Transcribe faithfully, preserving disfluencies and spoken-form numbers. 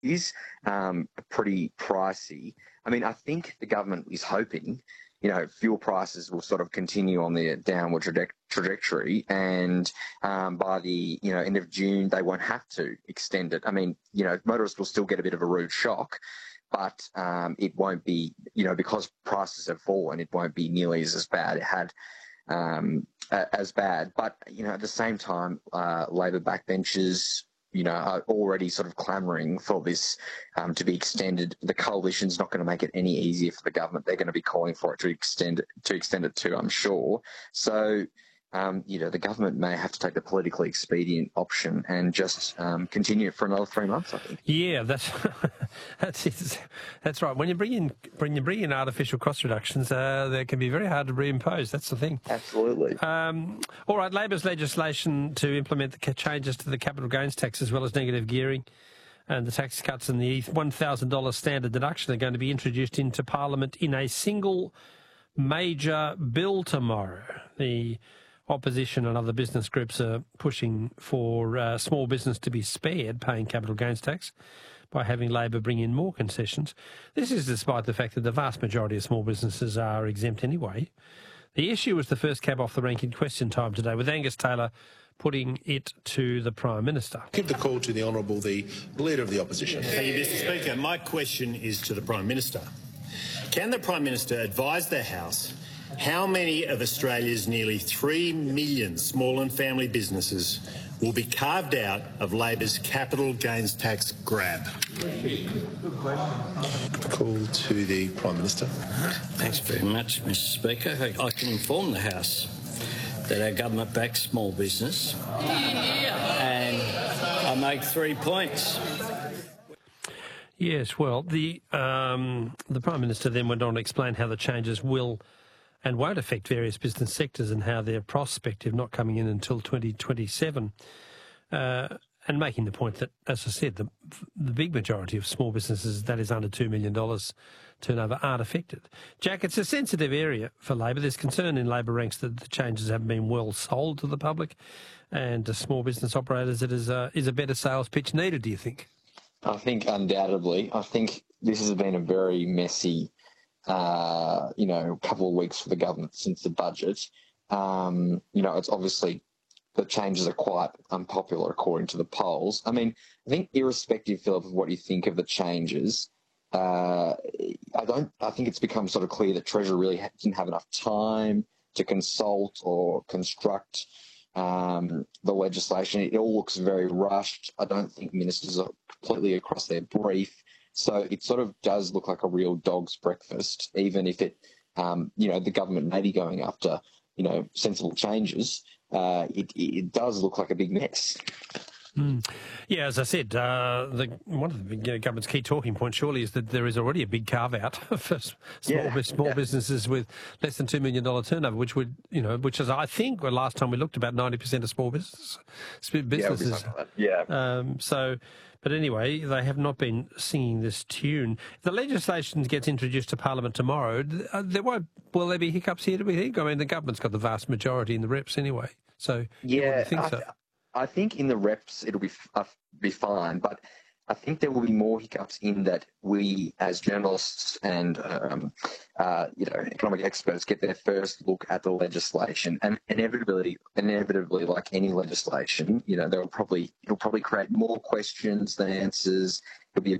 is um, pretty pricey. I mean, I think the government is hoping, you know, fuel prices will sort of continue on their downward traje- trajectory, and um, by the, you know, end of June, they won't have to extend it. I mean, you know, motorists will still get a bit of a rude shock, but um, it won't be, you know, because prices have fallen, it won't be nearly as, as bad. It had um, as bad. But, you know, at the same time, uh, Labor backbenchers, you know, are already sort of clamouring for this um, to be extended. The coalition's not going to make it any easier for the government. They're going to be calling for it to extend it, to extend it too, I'm sure. So, um, you know, the government may have to take the politically expedient option and just um, continue it for another three months, I think. Yeah, that's that's it. That's right. When you bring in when you bring in artificial cost reductions, uh, they can be very hard to reimpose. That's the thing. Absolutely. Um, all right, Labor's legislation to implement the changes to the capital gains tax as well as negative gearing and the tax cuts and the one thousand dollars standard deduction are going to be introduced into Parliament in a single major bill tomorrow. The opposition and other business groups are pushing for uh, small business to be spared paying capital gains tax by having Labor bring in more concessions. This is despite the fact that the vast majority of small businesses are exempt anyway. The issue was the first cab off the rank in question time today, with Angus Taylor putting it to the Prime Minister. Give the call to the Honourable, the Leader of the Opposition. Thank you, Mister Speaker. My question is to the Prime Minister. Can the Prime Minister advise the House how many of Australia's nearly three million small and family businesses will be carved out of Labor's capital gains tax grab? Call to the Prime Minister. Thanks very much, Mister Speaker. I can inform the House that our government backs small business, and I make three points. Yes, well, the um, the Prime Minister then went on to explain how the changes will and won't affect various business sectors and how they're prospective, not coming in until twenty twenty-seven, uh, and making the point that, as I said, the, the big majority of small businesses, that is under two million dollars turnover, aren't affected. Jack, it's a sensitive area for Labor. There's concern in Labor ranks that the changes haven't been well sold to the public and to small business operators. It is a, is a better sales pitch needed, do you think? I think undoubtedly. I think this has been a very messy Uh, you know, couple of weeks for the government since the budget. Um, you know, it's obviously the changes are quite unpopular according to the polls. I mean, I think irrespective, Philip, of what you think of the changes, uh, I don't. I think it's become sort of clear that Treasury really ha- didn't have enough time to consult or construct um, the legislation. It all looks very rushed. I don't think ministers are completely across their brief. So it sort of does look like a real dog's breakfast, even if it, um, you know, the government may be going after, you know, sensible changes. Uh, it, it does look like a big mess. Mm. Yeah, as I said, uh, the, one of the you know, government's key talking points surely is that there is already a big carve-out for small, yeah, small yeah. businesses with less than two million dollars turnover, which would, you know, which is, I think, well, last time we looked, about ninety percent of small businesses. businesses. Yeah. yeah. Um, so, but anyway, they have not been singing this tune. If the legislation gets introduced to Parliament tomorrow, there won't, will there be hiccups here, do we think? I mean, the government's got the vast majority in the reps anyway, so yeah, you think I, so. I think in the reps it'll be uh, be fine, but I think there will be more hiccups in that we, as journalists and um, uh, you know, economic experts, get their first look at the legislation, and inevitably, inevitably, like any legislation, you know, there will probably it'll probably create more questions than answers. It'll be a